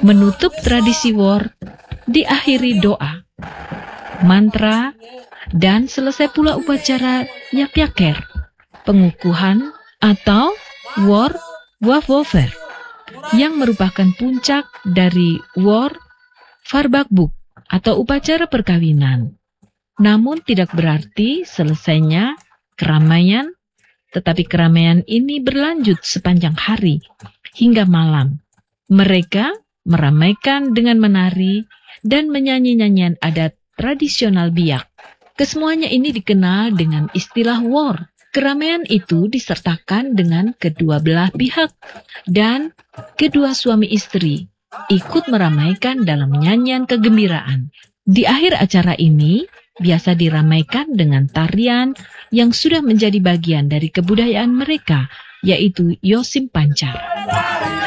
Menutup tradisi war diakhiri doa, mantra, dan selesai pula upacara Nyakyaker, pengukuhan atau war wafover, yang merupakan puncak dari war Farbakbuk atau upacara perkawinan. Namun tidak berarti selesainya keramaian, tetapi keramaian ini berlanjut sepanjang hari hingga malam. Mereka meramaikan dengan menari dan menyanyi nyanyian adat tradisional Biak. Kesemuanya ini dikenal dengan istilah war. Keramaian itu disertakan dengan kedua belah pihak dan kedua suami istri ikut meramaikan dalam nyanyian kegembiraan. Di akhir acara ini biasa diramaikan dengan tarian yang sudah menjadi bagian dari kebudayaan mereka, yaitu Yosim Pancar.